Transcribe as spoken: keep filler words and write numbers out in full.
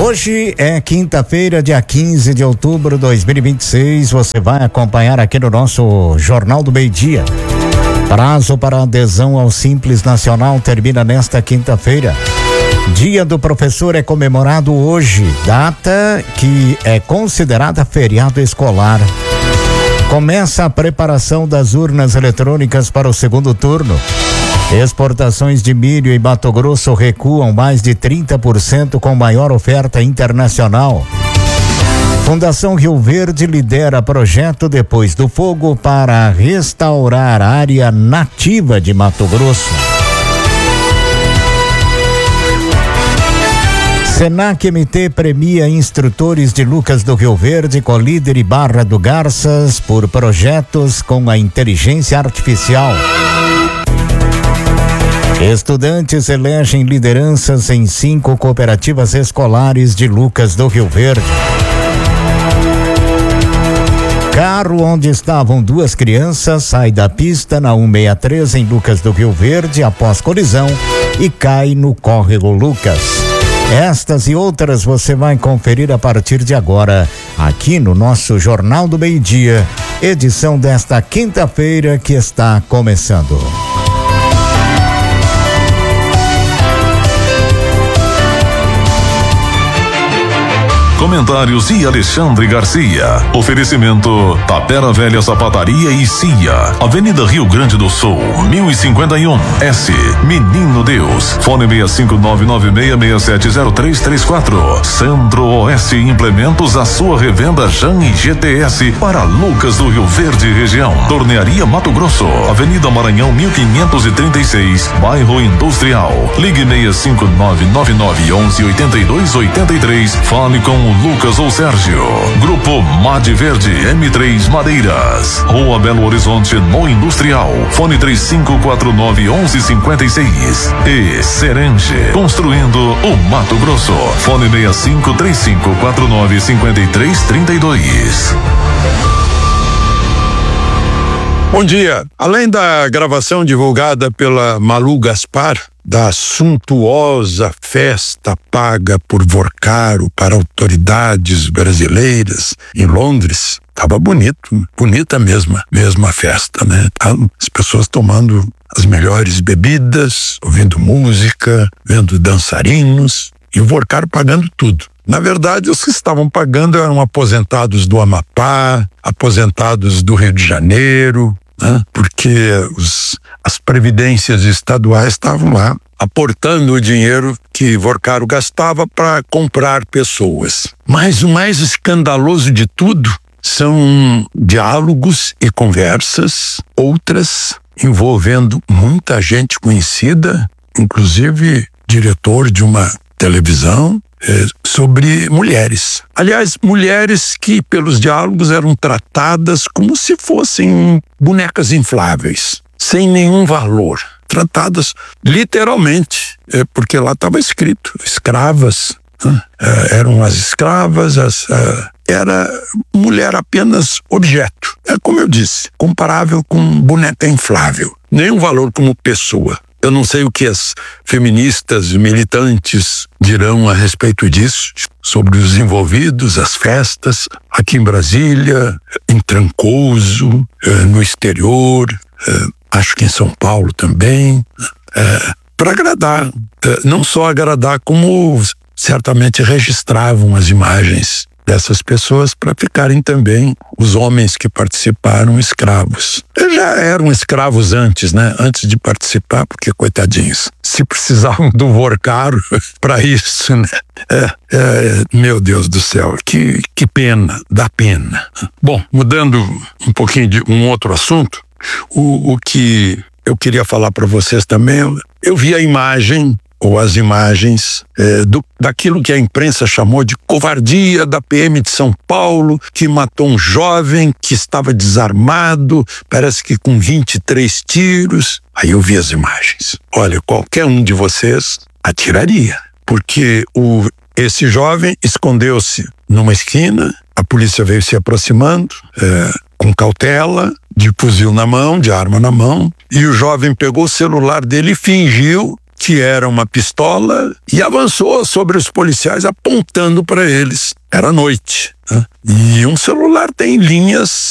Hoje é quinta-feira, dia quinze de outubro de dois mil e vinte e seis. Você vai acompanhar aqui no nosso Jornal do Meio-Dia. Prazo para adesão ao Simples Nacional termina nesta quinta-feira. Dia do Professor é comemorado hoje, data que é considerada feriado escolar. Começa a preparação das urnas eletrônicas para o segundo turno. Exportações de milho em Mato Grosso recuam mais de trinta por cento com maior oferta internacional. Fundação Rio Verde lidera projeto Depois do Fogo para restaurar a área nativa de Mato Grosso. Senac M T premia instrutores de Lucas do Rio Verde, Colíder e Barra do Garças por projetos com a inteligência artificial. Estudantes elegem lideranças em cinco cooperativas escolares de Lucas do Rio Verde. Carro onde estavam duas crianças sai da pista na cento e sessenta e três em Lucas do Rio Verde após colisão e cai no córrego Lucas. Estas e outras você vai conferir a partir de agora, aqui no nosso Jornal do Meio-Dia, edição desta quinta-feira que está começando. Comentários e Alexandre Garcia. Oferecimento Tapera Velha Sapataria e Cia, Avenida Rio Grande do Sul, mil e cinquenta e um, S, Menino Deus. Fone seis cinco nove nove seis seis sete zero três três quatro. Centro-Oeste Implementos, a sua revenda Jan e G T S para Lucas do Rio Verde região. Tornearia Mato Grosso, Avenida Maranhão mil quinhentos e trinta e seis, Bairro Industrial. Ligue seis cinco nove nove nove onze oitenta e dois oitenta e três. Fale com o Lucas ou Sérgio. Grupo Made Verde M três Madeiras, Rua Belo Horizonte no Industrial. Fone três cinco quatro nove onze cinquenta e seis. E Serenge, construindo o Mato Grosso. Fone seis cinco três cinco quatro nove cinco três três dois. Bom dia. Além da gravação divulgada pela Malu Gaspar da suntuosa festa paga por Vorcaro para autoridades brasileiras em Londres, tava bonito, bonita mesmo, mesmo a festa, né? As pessoas tomando as melhores bebidas, ouvindo música, vendo dançarinos e o Vorcaro pagando tudo. Na verdade, os que estavam pagando eram aposentados do Amapá, aposentados do Rio de Janeiro, né? Porque os, as previdências estaduais estavam lá aportando o dinheiro que Vorcaro gastava para comprar pessoas. Mas o mais escandaloso de tudo são diálogos e conversas, outras envolvendo muita gente conhecida, inclusive diretor de uma televisão, É, sobre mulheres. Aliás, mulheres que pelos diálogos eram tratadas como se fossem bonecas infláveis, sem nenhum valor. Tratadas literalmente, é, porque lá estava escrito, escravas, né? é, eram as escravas, as, é, era mulher apenas objeto. É como eu disse, comparável com boneca inflável. Nenhum valor como pessoa. Eu não sei o que as feministas militantes dirão a respeito disso, sobre os envolvidos, as festas, aqui em Brasília, em Trancoso, no exterior, acho que em São Paulo também, para agradar, não só agradar, como certamente registravam as imagens dessas pessoas para ficarem também os homens que participaram escravos. Eles já eram escravos antes, né? Antes de participar, porque, coitadinhos, se precisavam do Vorcaro para isso, né? É, é, meu Deus do céu, que, que pena, dá pena. Bom, mudando um pouquinho de um outro assunto, o, o que eu queria falar para vocês também, eu, eu vi a imagem ou as imagens é, do, daquilo que a imprensa chamou de covardia da P M de São Paulo, que matou um jovem que estava desarmado, parece que com vinte e três tiros. Aí eu vi as imagens. Olha, qualquer um de vocês atiraria, porque o, esse jovem escondeu-se numa esquina, a polícia veio se aproximando, é, com cautela, de fuzil na mão, de arma na mão, e o jovem pegou o celular dele e fingiu que era uma pistola, e avançou sobre os policiais apontando para eles. Era noite, né? E um celular tem linhas